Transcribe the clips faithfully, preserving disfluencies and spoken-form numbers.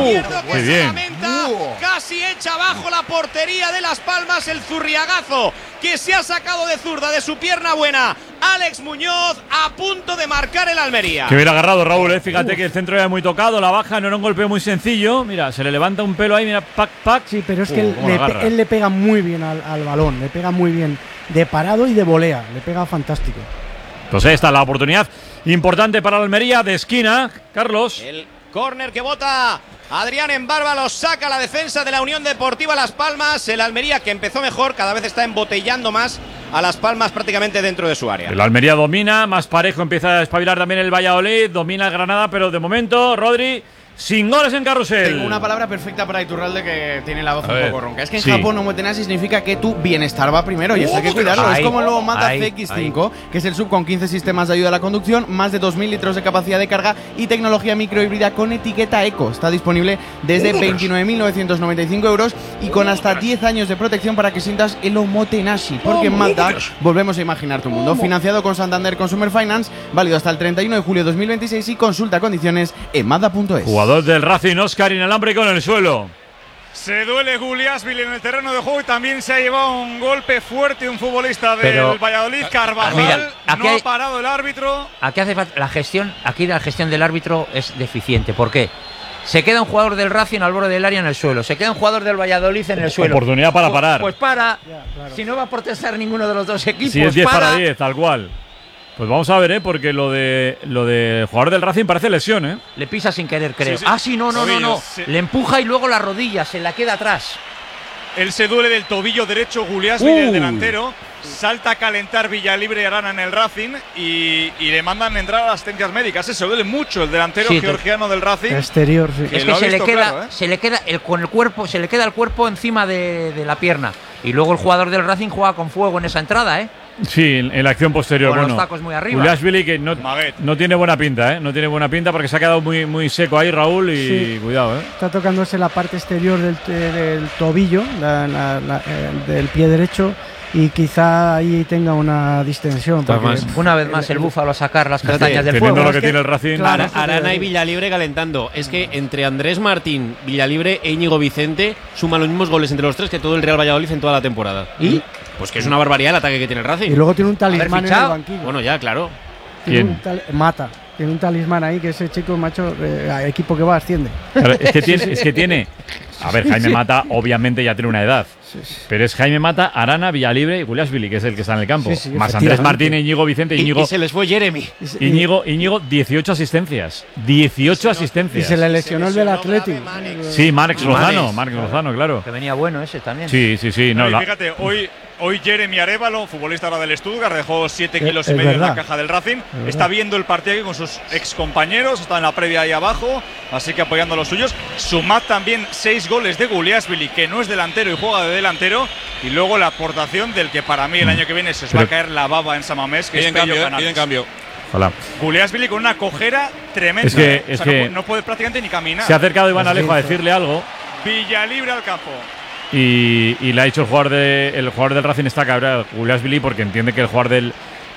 izquierdo que qué se bien. lamenta, casi echa abajo la portería de Las Palmas, el zurriagazo que se ha sacado de zurda de su pierna buena Alex Muñoz, a punto de marcar el Almería. Que hubiera agarrado Raúl, ¿eh? Fíjate Uf. que el centro era muy tocado, la baja, no era un golpe muy sencillo. Mira, se le levanta un pelo ahí, mira, pac, pac. Sí, pero es que uh, él, le pe él le pega muy bien al, al balón, le pega muy bien de parado y de volea, le pega fantástico. Pues ahí está la oportunidad importante para la Almería de esquina, Carlos. El córner que bota Adrián Embarba, lo saca la defensa de la Unión Deportiva Las Palmas. El Almería, que empezó mejor, cada vez está embotellando más a Las Palmas prácticamente dentro de su área. El Almería domina, más parejo, empieza a espabilar también el Valladolid, domina el Granada, pero de momento, Rodri, sin goles en carrusel. Tengo una palabra perfecta para Iturralde, que tiene la voz a un ver, poco ronca. Es que en sí. Japón omotenashi significa que tu bienestar va primero y eso hay que cuidarlo. Ahí, es como el nuevo Mazda ahí, C X cinco, ahí. que es el sub con quince sistemas de ayuda a la conducción, más de dos mil litros de capacidad de carga y tecnología microhíbrida con etiqueta eco. Está disponible desde veintinueve mil novecientos noventa y cinco euros y con hasta diez años de protección para que sientas el omotenashi. Porque en Mazda volvemos a imaginar tu mundo. Financiado con Santander Consumer Finance, válido hasta el treinta y uno de julio de dos mil veintiséis y consulta condiciones en mazda punto es. Jugador del Racing, Óscar inalámbrico en el suelo. Se duele Guliásvili en el terreno de juego y también se ha llevado un golpe fuerte un futbolista del Pero, Valladolid, Carvajal. Mira, no hay, ha parado el árbitro. Aquí hace falta la gestión, aquí la gestión del árbitro es deficiente. ¿Por qué? Se queda un jugador del Racing al borde del área en el suelo. Se queda un jugador del Valladolid en el suelo. Oportunidad para parar. Pues, pues para. Ya, claro. Si no va a protestar ninguno de los dos equipos. Si es diez para. para diez, tal cual. Pues vamos a ver, ¿eh? Porque lo de lo de jugador del Racing parece lesión, ¿eh? Le pisa sin querer, creo. Sí, sí. Ah, sí, no, no, no, no. Sí. Le empuja y luego la rodilla, se la queda atrás. Él se duele del tobillo derecho, Guliásvili, Uh. el delantero. Salta a calentar Villalibre y Arana en el Racing y, y le mandan entrar a las asistencias médicas. Se duele mucho el delantero Sí, georgiano del Racing. Exterior, sí. Que Es lo que ha se le visto queda, claro, ¿eh? se le queda el, con el cuerpo, se le queda el cuerpo encima de, de la pierna. Y luego el jugador del Racing juega con fuego en esa entrada, ¿eh? Sí, en, en la acción posterior. Con bueno, los tacos muy arriba. Guliásvili, que no, Maguet. no tiene buena pinta, ¿eh? No tiene buena pinta porque se ha quedado muy, muy seco ahí, Raúl, y Sí. cuidado, ¿eh? Está tocándose la parte exterior del, del tobillo, la, la, la, eh, del pie derecho, y quizá ahí tenga una distensión. Porque Una vez más el Búfalo a sacar las castañas del Teniendo fuego. lo Es que que- tiene el Racing. claro. Ara- Arana y Villalibre calentando. Es que entre Andrés Martín, Villalibre e Íñigo Vicente suman los mismos goles entre los tres que todo el Real Valladolid en toda la temporada. ¿Y? Pues que es una barbaridad el ataque que tiene el Racing. Y luego tiene un talismán en el fichado. banquillo. Bueno, ya, claro. Tiene ¿Quién? un tal- Mata. Tiene un talismán ahí que ese chico, macho, eh, equipo que va asciende. Claro, es, que tiene, es que tiene. A ver, Jaime Mata, obviamente ya tiene una edad. Sí, sí. Pero es Jaime Mata, Arana, Villalibre y Guliásvili, que es el que está en el campo. Sí, sí, Más Andrés efectivamente. Martín, Íñigo Vicente, Y, Íñigo. y se les fue Jeremy. Y, y- Íñigo, Íñigo, dieciocho asistencias. dieciocho y asistencias. se le lesionó el del Atleti. Sí, Marx Lozano, Manes. Marx Lozano, claro. Que venía bueno ese también. Sí, sí, sí. No, No, y la- fíjate, hoy, hoy Jeremy Arévalo, futbolista ahora del Stuttgart, dejó siete Es- kilos y es medio en verdad. la caja del Racing. verdad. Está viendo el partido aquí con sus ex compañeros, está en la previa ahí abajo, así que apoyando a los suyos. Sumad también seis goles de Guliásvili, que no es delantero y juega de delantero. Y luego la aportación del que para mí el año que viene se os va a Pero- caer la baba en Samamés, que Piden es Pello cambio, eh, Canales. piden cambio. Ojalá. Guliásvili con una cojera tremenda. Es que- ¿eh? O es sea, que- no, no puede prácticamente ni caminar. Se ha acercado Iván Pues sí, Alejo a sí. decirle algo Villalibre al campo. y, y le ha dicho el jugador, de, el jugador del Racing está cabreado, Guliásvili, porque entiende que el jugador del,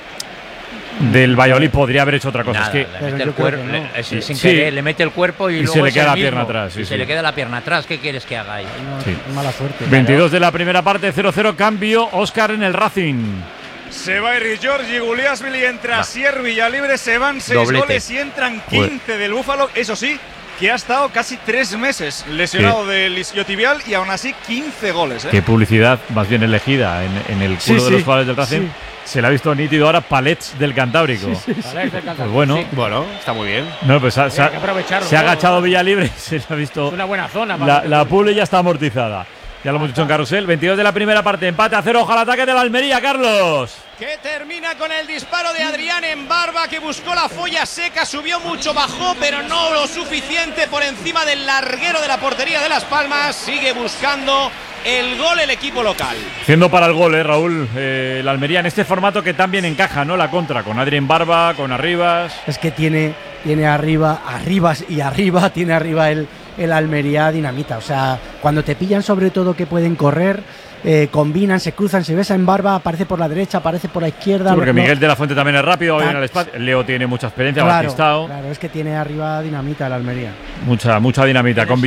del Valladolid podría haber hecho otra cosa. Nada, es que le Pero mete yo el creo cuerpo, que no. le- es- Sí. sin Sí. querer, le mete el cuerpo y, Y luego se le es queda el la mismo. pierna atrás, sí, Y sí. se le queda la pierna atrás. ¿Qué quieres que haga ahí? No, Sí. Mala suerte. veintidós de la primera parte, cero cero, cambio, Óscar en el Racing. Se va Iri Giorgi, Guliásvili, entra Sier, Villalibre, se van seis Doblete. goles y entran quince del Búfalo. Eso sí, que ha estado casi tres meses lesionado del isquiotibial y aún así quince goles. ¿eh? Qué publicidad más bien elegida en, en el Sí, culo de sí, los jugadores del Racing. sí. Se le ha visto nítido ahora Palets del Cantábrico. Pues bueno, Bueno, está muy bien. no, pues ha- se, ha, que aprovecharlo, se ha ¿no? agachado Villalibre, se le ha visto. Una buena zona. La, para- la pule ya está amortizada. Ya lo hemos dicho en carrusel. veintidós de la primera parte, empate a cero. Ojalá ataque de la Almería, Carlos. Que termina con el disparo de Adrián Embarba, que buscó la folla seca, subió mucho, bajó, pero no lo suficiente por encima del larguero de la portería de Las Palmas. Sigue buscando el gol el equipo local. Haciendo para el gol, eh, Raúl. Eh, la Almería en este formato que también encaja, ¿no? La contra, con Adrián Barba, con Arribas. Es que tiene, tiene arriba, arribas y arriba, tiene arriba el, el Almería dinamita. O sea, cuando te pillan sobre todo que pueden correr, eh, combinan, se cruzan, se besa en Barba, aparece por la derecha, aparece por la izquierda. Sí, porque lo- Miguel de la Fuente también es rápido, va bien Ah, al espacio. Leo tiene mucha experiencia, Claro, Batistao. claro, es que tiene arriba dinamita el Almería. Mucha, mucha dinamita. Con